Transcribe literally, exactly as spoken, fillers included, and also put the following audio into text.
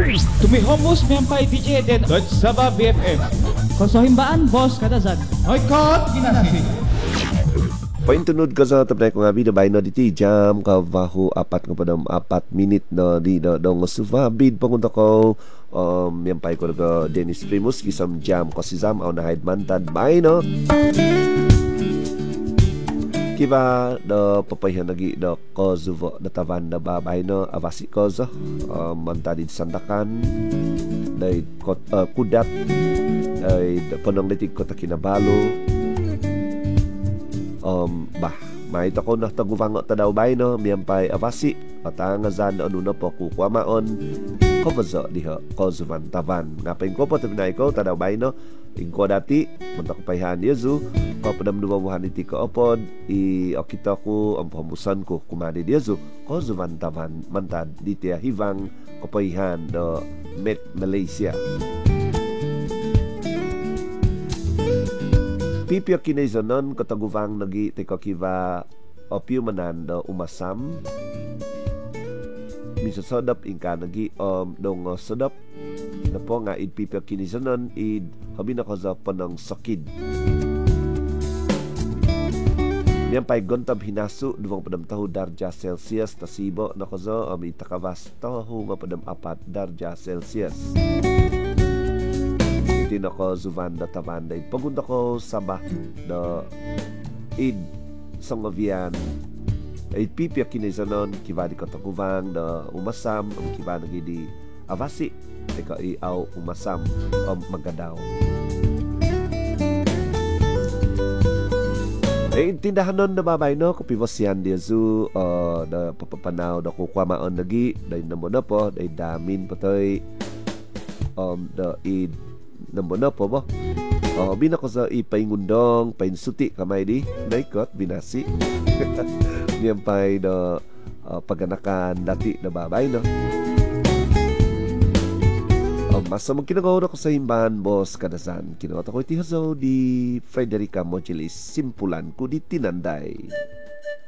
Tumihomos miyempay D J den Dodge Saba B F M. Kosohimbaan, boss, kadazag. Oy, kot! Ginasi. Paintunod ka sa tapnay ko nga bida bay no diti jam ka bahu apat nga padam apat minit no di no dong suva bid pangunta ko um yampay ko ga Dennis Primus kisam jam ko si Zam aw na hide mantad bay no kiba do papayhan lagi do ko zuvo da tavan da babay no avasi ko zo um, mantad di sandakan dai kot uh, kudat ay panang litig ko takinabalo um bah may ito ko na taguvango tadaw bay no miyampay avasi patangazan ano na po kukwamaon ko bazo diha ko zuvan tavan ngapin ko po tabinay ko tadaw bay no ingko dati munta ko payhan yezu ko padam dumamuhan iti ko opod i okita ko ang pamusan ko kumani yezu ko zuvan tavan mantad diti hivang ko payhan do Met Malaysia. Pipyo kinaizonon kataguvang nagi teko kiva opyo manan do umasam minsa sodap ingka nagi om dong sodap na po nga id pipyo kinaizonon id habi na ko sa panang sakid niyan pa'y gontab hinasu duwang padam tahu darja Celsius tasibo na ko sa um, itakavas tahu nga padam apat darja Celsius hindi na ko zuvanda tavanda pagunta ko sabah do id songovian ay pipya kinaizanon kibadi ko takuvang do umasam ang kibadi di avasi teka iaw umasam o magadaw ay tindahan nun na babay no kupivos yan dia zu uh, da papapanaw da kukwamaon lagi day namo na po day damin patoy um, da id namo na po ba? Oh, bina ko sa ipaingundong, painsuti kamay di, naikot, binasi. Niyan pa'y na uh, paganakan dati na babay, no? Um, masa mong kinagawa ko sa himbahan, boss, kadasan. Kinagawa ko iti hasaw di Frederica Mochilis, simpulan ko di tinanday.